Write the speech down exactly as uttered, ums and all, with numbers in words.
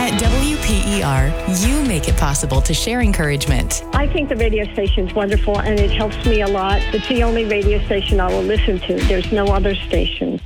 At W P E R, you make it possible to share encouragement. I think the radio station is wonderful, and it helps me a lot. It's the only radio station I will listen to. There's no other station.